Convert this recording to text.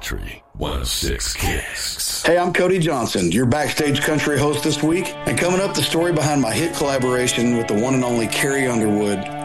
Country 106 Kicks. Hey, I'm Cody Johnson, your Backstage Country host this week. And coming up, the story behind my hit collaboration with the one and only Carrie Underwood